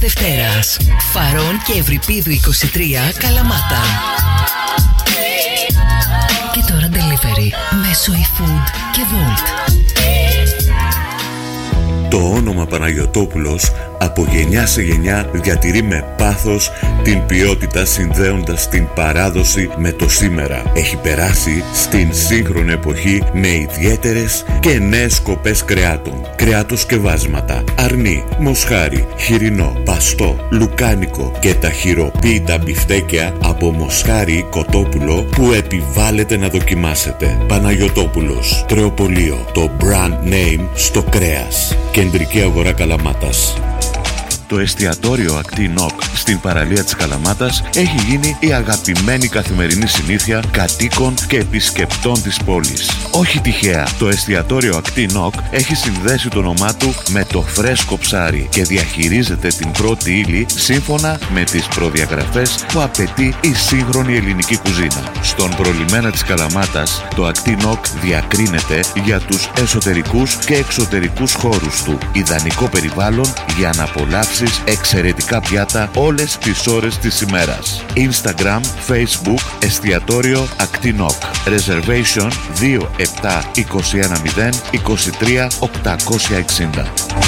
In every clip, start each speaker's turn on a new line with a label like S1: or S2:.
S1: Δευτέρας, Φαρών και Ευρυπίδου 23, Καλαμάτα. Και τώρα delivery μέσω eFood και Volt.
S2: Το όνομα Παναγιωτόπουλος από γενιά σε γενιά διατηρεί με πάθος την ποιότητα, συνδέοντας την παράδοση με το σήμερα. Έχει περάσει στην σύγχρονη εποχή με ιδιαίτερες και νέες σκοπές κρεάτων. Κρεάτοσκευάσματα, αρνί, μοσχάρι, χοιρινό, παστό, λουκάνικο και τα χειροποίητα μπιφτέκια από μοσχάρι κοτόπουλο που επιβάλλεται να δοκιμάσετε. Παναγιωτόπουλος, Τρεοπολείο, το brand name στο κρέας. Κεντρική αγορά Καλαμάτας. Το εστιατόριο Ακτή Νοκ στην παραλία της Καλαμάτας έχει γίνει η αγαπημένη καθημερινή συνήθεια κατοίκων και επισκεπτών της πόλης. Όχι τυχαία, το εστιατόριο Ακτή Νοκ έχει συνδέσει το όνομά του με το φρέσκο ψάρι και διαχειρίζεται την πρώτη ύλη σύμφωνα με τις προδιαγραφές που απαιτεί η σύγχρονη ελληνική κουζίνα. Στον προλιμένα της Καλαμάτας, το Ακτή Νοκ διακρίνεται για τους εσωτερικούς και εξωτερικούς χώρους του. Ιδανικό περιβάλλον για να απολαύσει εξαιρετικά πιάτα όλες τις ώρες της ημέρας. Instagram, Facebook, εστιατόριο Ακτή Νοκ. Reservation 27 210 23 860.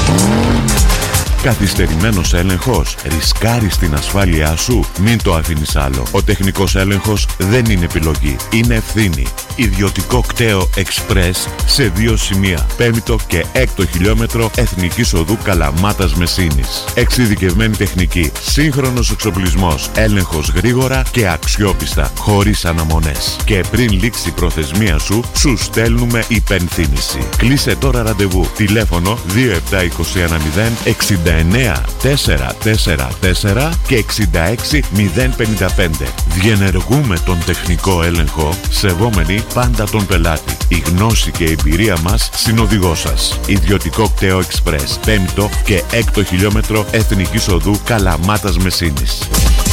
S2: Καθυστερημένος έλεγχος. Ρισκάρεις την ασφάλειά σου? Μην το αφήνεις άλλο. Ο τεχνικός έλεγχος δεν είναι επιλογή. Είναι ευθύνη. Ιδιωτικό κταίο Express σε 2 σημεία. 5ο και 6ο χιλιόμετρο Εθνικής Οδού Καλαμάτας Μεσίνης. Εξειδικευμένη τεχνική. Σύγχρονος εξοπλισμός. Έλεγχος γρήγορα και αξιόπιστα. Χωρίς αναμονές. Και πριν λήξει η προθεσμία σου, σου στέλνουμε υπενθύμηση. Κλείσε τώρα ραντεβού. Τηλέφωνο 27210 69 444 και 66 055. Διενεργούμε τον τεχνικό έλεγχο, σεβόμενοι πάντα τον πελάτη. Η γνώση και η εμπειρία μας συνοδηγό σας. Ιδιωτικό κταίο Express, 5ο και 6ο χιλιόμετρο Εθνικής Οδού Καλαμάτας Μεσίνης.